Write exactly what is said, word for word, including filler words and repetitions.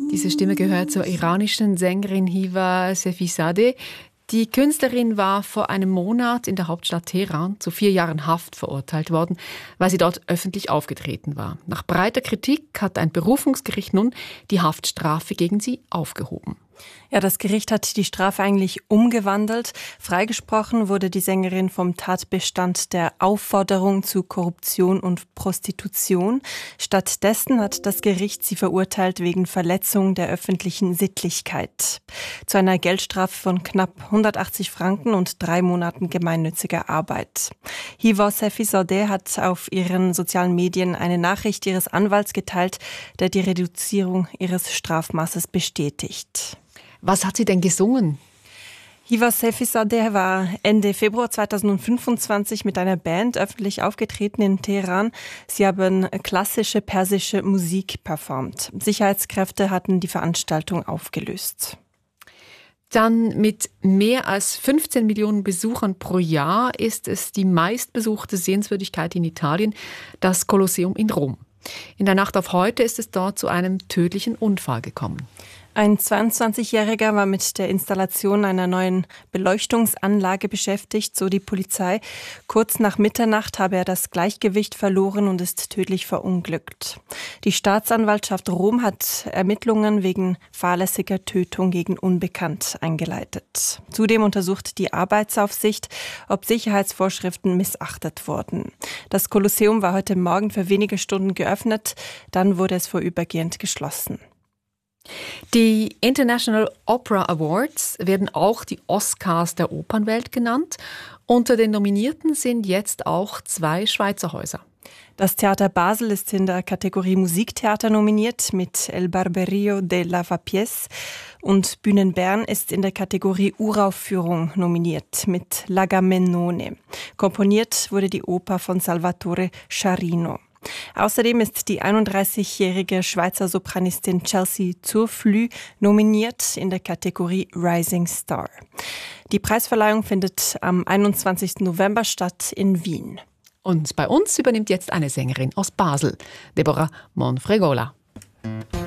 Diese Stimme gehört zur iranischen Sängerin Hiva Sefizadeh. Die Künstlerin war vor einem Monat in der Hauptstadt Teheran zu vier Jahren Haft verurteilt worden, weil sie dort öffentlich aufgetreten war. Nach breiter Kritik hat ein Berufungsgericht nun die Haftstrafe gegen sie aufgehoben. Ja, das Gericht hat die Strafe eigentlich umgewandelt. Freigesprochen wurde die Sängerin vom Tatbestand der Aufforderung zu Korruption und Prostitution. Stattdessen hat das Gericht sie verurteilt wegen Verletzung der öffentlichen Sittlichkeit. Zu einer Geldstrafe von knapp hundertachtzig Franken und drei Monaten gemeinnütziger Arbeit. Hiva Sefizadeh hat auf ihren sozialen Medien eine Nachricht ihres Anwalts geteilt, der die Reduzierung ihres Strafmaßes bestätigt. Was hat sie denn gesungen? Hiva Sefizadeh war Ende Februar zweitausendfünfundzwanzig mit einer Band öffentlich aufgetreten in Teheran. Sie haben klassische persische Musik performt. Sicherheitskräfte hatten die Veranstaltung aufgelöst. Dann mit mehr als fünfzehn Millionen Besuchern pro Jahr ist es die meistbesuchte Sehenswürdigkeit in Italien, das Kolosseum in Rom. In der Nacht auf heute ist es dort zu einem tödlichen Unfall gekommen. Ein zweiundzwanzigjähriger war mit der Installation einer neuen Beleuchtungsanlage beschäftigt, so die Polizei. Kurz nach Mitternacht habe er das Gleichgewicht verloren und ist tödlich verunglückt. Die Staatsanwaltschaft Rom hat Ermittlungen wegen fahrlässiger Tötung gegen Unbekannt eingeleitet. Zudem untersucht die Arbeitsaufsicht, ob Sicherheitsvorschriften missachtet wurden. Das Kolosseum war heute Morgen für wenige Stunden geöffnet, dann wurde es vorübergehend geschlossen. Die International Opera Awards werden auch die Oscars der Opernwelt genannt. Unter den Nominierten sind jetzt auch zwei Schweizer Häuser. Das Theater Basel ist in der Kategorie Musiktheater nominiert mit El Barberio de Lavapiés und Bühnen Bern ist in der Kategorie Uraufführung nominiert mit L'Agamennone. Komponiert wurde die Oper von Salvatore Scharino. Außerdem ist die einunddreißigjährige Schweizer Sopranistin Chelsea Zurflü nominiert in der Kategorie Rising Star. Die Preisverleihung findet am einundzwanzigsten November statt in Wien. Und bei uns übernimmt jetzt eine Sängerin aus Basel, Deborah Monfregola.